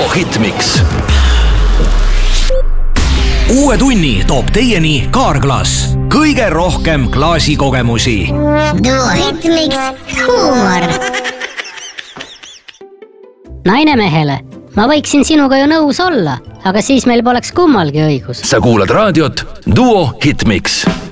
Hitmix. Uue tunni toob teieni Kaarglass. Kõige rohkem klaasikogemusi. Duo Hitmix huumor. Naine mehele, ma võiksin sinuga ju nõus olla, aga siis meil poleks kummalgi õigus. Sa kuulad raadiot Duo Hitmix.